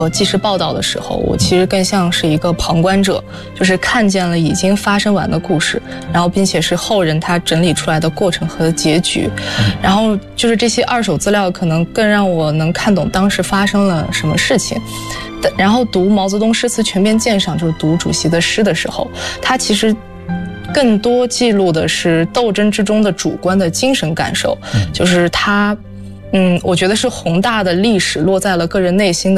纪实报道的时候，我其实更像是一个旁观者，就是看见了已经发生完的故事，然后并且是后人他整理出来的过程和结局，然后就是这些二手资料可能更让我能看懂当时发生了什么事情。然后读毛泽东诗词全篇鉴赏，就是读主席的诗的时候，他其实更多记录的是斗争之中的主观的精神感受，就是他我觉得是宏大的历史落在了个人内心的